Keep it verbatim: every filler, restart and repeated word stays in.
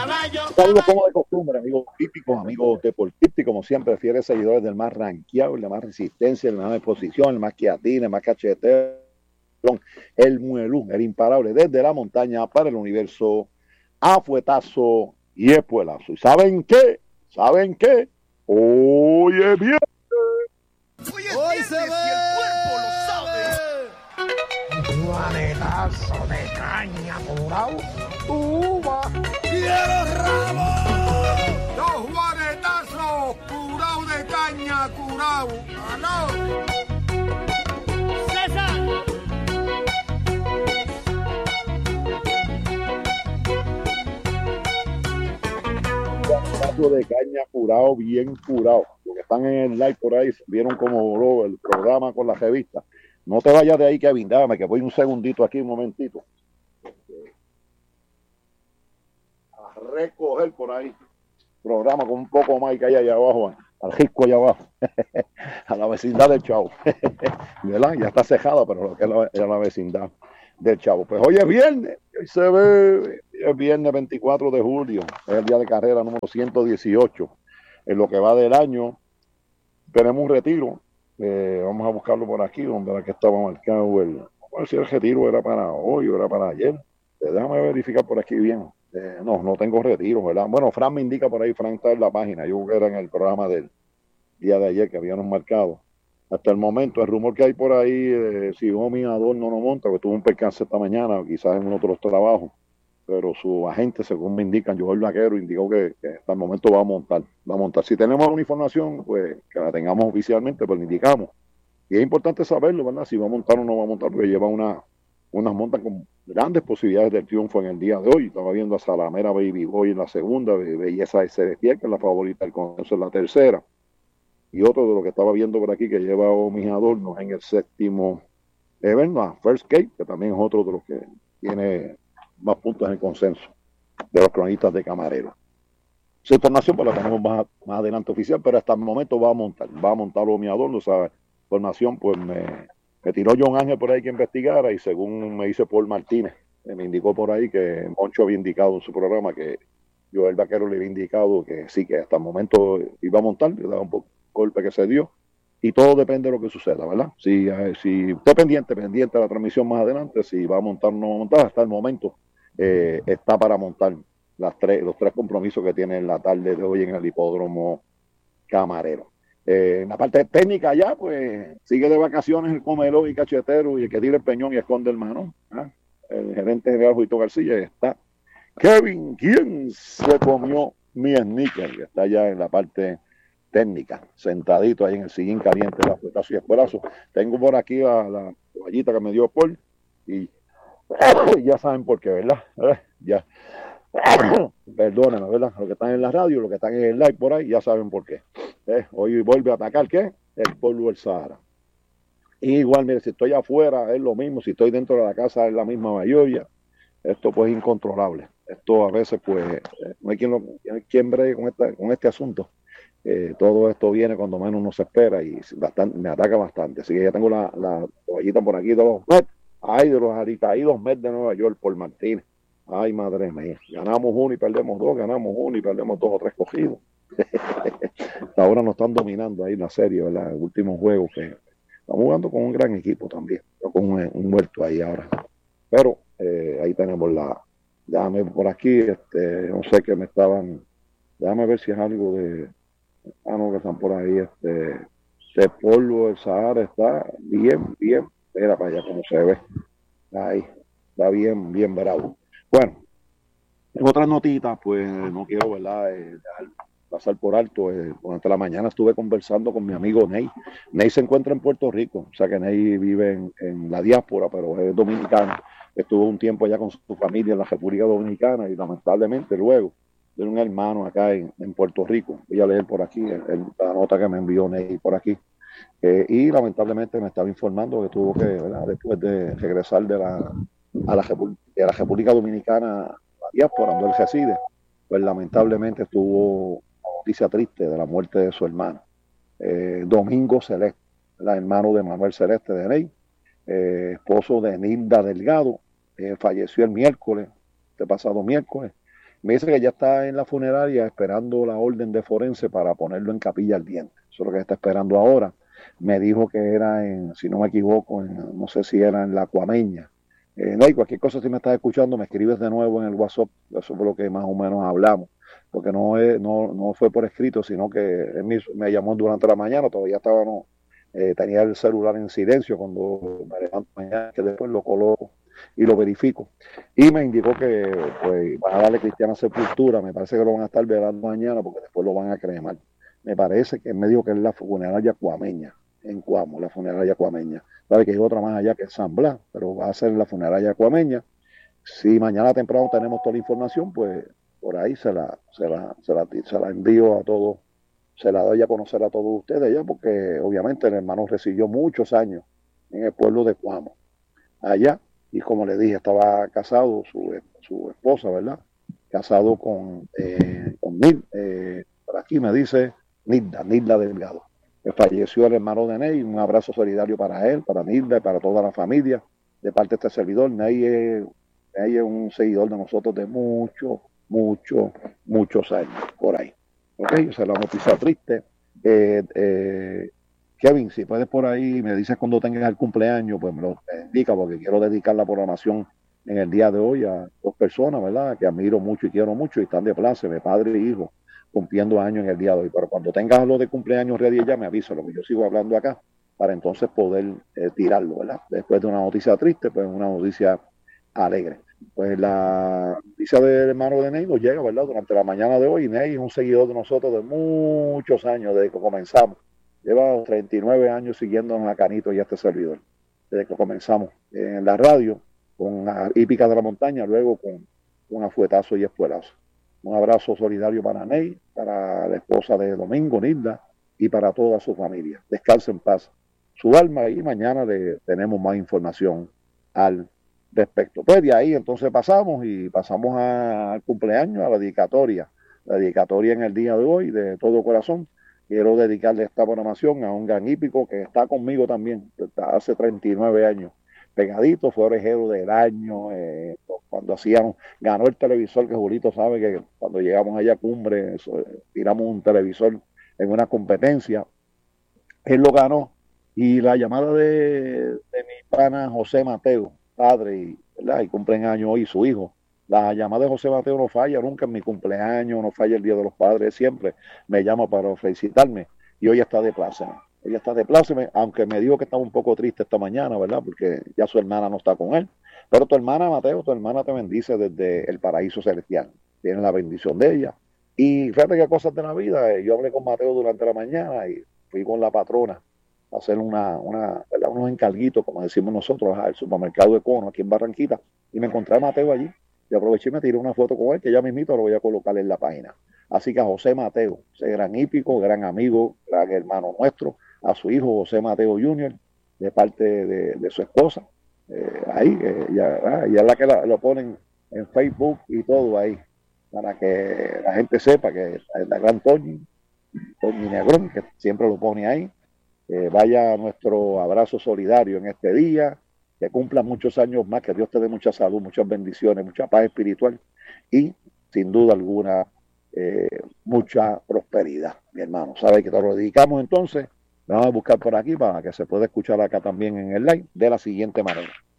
Saludos como de costumbre, amigos típicos, amigos deportistas, como siempre, fieles seguidores del más ranqueado, el de más resistencia, el de más exposición, el más quiatina, el más cachetero, el muelú, el imparable, desde la montaña para el universo, a fuetazo y espuelazo. ¿Y saben qué? ¿Saben qué? Hoy es viernes. Hoy es Hoy viernes se ve. Y el cuerpo lo sabe. Un manetazo de caña curao, uva. ¡Quiero rabo! Dos manetazos curao de caña curao. ¡Aló! ¡César! De caña curado, bien curado. Los que están en el live por ahí vieron como voló el programa con la revista. No te vayas de ahí, Kevin, déjame que voy un segundito aquí, un momentito. A recoger por ahí programa con un poco más que hay allá abajo, al risco allá abajo, a la vecindad del Chavo. ¿Verdad? Ya está cejada, pero lo que es la, es la vecindad del Chavo. Pues hoy es viernes, hoy se ve, es viernes veinticuatro de julio, es el día de carrera número ciento dieciocho. En lo que va del año, tenemos un retiro, eh, vamos a buscarlo por aquí, donde era que estaba marcado el, a ver si el retiro era para hoy o era para ayer. Eh, déjame verificar por aquí bien. Eh, no, no tengo retiro, ¿verdad? Bueno, Fran me indica por ahí, Fran está en la página, yo creo que era en el programa del día de ayer que habíamos marcado. Hasta el momento, el rumor que hay por ahí, eh, si Omi Adorno no monta, que tuvo un percance esta mañana, o quizás en otros trabajos, pero su agente, según me indican, Joel Vaquero, indicó que, que hasta el momento va a montar, va a montar. Si tenemos alguna información, pues que la tengamos oficialmente, pues la indicamos. Y es importante saberlo, ¿verdad? Si va a montar o no va a montar, porque lleva una, unas montas con grandes posibilidades de triunfo en el día de hoy. Estaba viendo a Salamera Baby Boy en la segunda, Belleza de Celestial, que es la favorita, el Consenso en la tercera. Y otro de lo que estaba viendo por aquí que lleva a mis adornos en el séptimo evento, First Gate, que también es otro de los que tiene más puntos en el consenso de los cronistas de Camarero. Esa información pues la tenemos más, más adelante oficial, pero hasta el momento va a montar, va a montar mi adorno. Esa información pues me, me tiró John Ángel por ahí que investigara, y según me dice Paul Martínez, me indicó por ahí que Moncho había indicado en su programa que Joel Vaquero le había indicado que sí, que hasta el momento iba a montar, le daba un poco golpe que se dio, y todo depende de lo que suceda, ¿verdad? Si, eh, si esté pendiente, pendiente de la transmisión más adelante, si va a montar o no va a montar, hasta el momento eh, está para montar las tres, los tres compromisos que tiene en la tarde de hoy en el hipódromo Camarero. Eh, en la parte técnica ya, pues sigue de vacaciones el Comelo y Cachetero, y el que tira el peñón y esconde el mano, ¿eh? El gerente general Juito García, y está Kevin, ¿quién se comió mi sneaker? Que está ya en la parte técnica, sentadito ahí en el sillín caliente, la fuetazo y espuelazo. Tengo por aquí la, la toallita que me dio Paul, y ya saben por qué, ¿verdad? ¿Eh? Ya, perdónenme, ¿verdad? Los que están en la radio, los que están en el live por ahí, ya saben por qué. ¿Eh? Hoy vuelve a atacar, ¿qué? El polvo del Sahara. Y igual, mire, si estoy afuera es lo mismo, si estoy dentro de la casa es la misma mayoría. Esto pues es incontrolable. Esto a veces pues no hay quien, lo, no hay quien bregue con, esta, con este asunto. Eh, todo esto viene cuando menos uno se espera, y bastante, me ataca bastante. Así que ya tengo la, la toallita por aquí de los Mets. Ay, de los ahoritaídos Mets de Nueva York por Martínez. Ay, madre mía. Ganamos uno y perdemos dos, ganamos uno y perdemos dos o tres cogidos. Ahora nos están dominando ahí la serie, ¿verdad? El último juego que estamos jugando con un gran equipo también, con un, un muerto ahí ahora. Pero eh, ahí tenemos la. Déjame por aquí, este, no sé qué me estaban. Déjame ver si es algo de. Ah, no, que están por ahí, este, de polvo del Sahara está bien, bien, mira para allá como se ve, ahí, está bien, bien bravo. Bueno, en otras notitas, pues no quiero, ¿verdad?, eh, dejar pasar por alto. Eh, durante la mañana estuve conversando con mi amigo Ney. Ney se encuentra en Puerto Rico, o sea que Ney vive en, en la diáspora, pero es dominicano. Estuvo un tiempo allá con su familia en la República Dominicana, y lamentablemente luego de un hermano acá en, en Puerto Rico. Voy a leer por aquí el, el, la nota que me envió Ney por aquí. Eh, y lamentablemente me estaba informando que tuvo que, ¿verdad?, después de regresar de la, a la, de la República Dominicana, la diáspora donde él reside, pues lamentablemente tuvo una noticia triste de la muerte de su hermano, eh, Domingo Celeste, el hermano de Manuel Celeste de Ney, eh, esposo de Nilda Delgado. Eh, falleció el miércoles, este pasado miércoles. Me dice que ya está en la funeraria esperando la orden de forense para ponerlo en capilla ardiente. Eso es lo que está esperando ahora. Me dijo que era en, si no me equivoco, en, no sé si era en la Cuameña. Eh, no, y cualquier cosa, si me estás escuchando, me escribes de nuevo en el WhatsApp. Eso fue lo que más o menos hablamos. Porque no, es, no, no fue por escrito, sino que él me, me llamó durante la mañana, todavía estaba, no, eh, tenía el celular en silencio cuando me levanto mañana, que después lo coloco y lo verifico. Y me indicó que pues van a darle cristiana sepultura, me parece que lo van a estar velando mañana porque después lo van a cremar. Me parece que me dijo que es la funeraria Cuameña, en Cuamo, la funeraria Cuameña. Sabe que hay otra más allá que es San Blas, pero va a ser la funeraria Cuameña. Si mañana temprano tenemos toda la información, pues por ahí se la, se la, se la, se la envío a todos, se la doy a conocer a todos ustedes ya, porque obviamente el hermano residió muchos años en el pueblo de Cuamo, allá. Y como le dije, estaba casado, su, su esposa, ¿verdad? Casado con, eh, con Nil, eh, por aquí me dice Nilda, Nilda Delgado. Que falleció el hermano de Ney, un abrazo solidario para él, para Nilda y para toda la familia, de parte de este servidor. Ney es, Ney es un seguidor de nosotros de muchos, muchos, muchos años, por ahí. Ok, esa es la noticia triste. Eh, eh, Kevin, si puedes por ahí, me dices cuando tengas el cumpleaños, pues me lo indica, porque quiero dedicar la programación en el día de hoy a dos personas, ¿verdad? Que admiro mucho y quiero mucho y están de pláceme, padre e hijo, cumpliendo años en el día de hoy. Pero cuando tengas lo de cumpleaños ready ya me avisa, lo que yo sigo hablando acá, para entonces poder eh, tirarlo, ¿verdad? Después de una noticia triste, pues una noticia alegre. Pues la noticia del hermano de Ney nos llega, ¿verdad? Durante la mañana de hoy. Ney es un seguidor de nosotros de muchos años, desde que comenzamos. Lleva treinta y nueve años siguiéndonos a Canito y a este servidor, desde que comenzamos en la radio, con Hípica de la Montaña, luego con un afuetazo y espuelazo. Un abrazo solidario para Ney, para la esposa de Domingo, Nilda, y para toda su familia. Descanse en paz su alma y mañana le tenemos más información al respecto. Pues de ahí entonces pasamos y pasamos a, al cumpleaños, a la dedicatoria. La dedicatoria en el día de hoy, de todo corazón. Quiero dedicarle esta programación a un gran hípico que está conmigo también, está hace treinta y nueve años, pegadito, fue orejero del año, eh, cuando hacíamos, ganó el televisor, que Julito sabe que cuando llegamos allá a Cumbre, eso, tiramos un televisor en una competencia, él lo ganó, y la llamada de, de mi pana José Mateo, padre, y, ¿verdad? Y cumplen años hoy su hijo. La llamada de José Mateo no falla nunca en mi cumpleaños, no falla el Día de los Padres, siempre me llama para felicitarme y hoy está de pláceme. Hoy está de pláceme, aunque me dijo que estaba un poco triste esta mañana, ¿verdad? Porque ya su hermana no está con él. Pero tu hermana, Mateo, tu hermana te bendice desde el paraíso celestial. Tienes la bendición de ella. Y fíjate qué cosas de la vida. Yo hablé con Mateo durante la mañana y fui con la patrona a hacer una, una, ¿verdad? Unos encarguitos, como decimos nosotros, al supermercado de Cono, aquí en Barranquita. Y me encontré a Mateo allí. Y aproveché y me tiré una foto con él, que ya mismito lo voy a colocar en la página. Así que a José Mateo, ese gran hípico, gran amigo, gran hermano nuestro, a su hijo José Mateo junior, de parte de, de su esposa, eh, ahí, eh, ya, ah, ya es la que la, lo ponen en Facebook y todo ahí, para que la gente sepa que es la gran Toñi, Toñi Negrón, que siempre lo pone ahí. Eh, vaya nuestro abrazo solidario en este día, que cumpla muchos años más, que Dios te dé mucha salud, muchas bendiciones, mucha paz espiritual y, sin duda alguna, eh, mucha prosperidad, mi hermano. ¿Sabes que te lo dedicamos entonces? Vamos a buscar por aquí para que se pueda escuchar acá también en el live de la siguiente manera.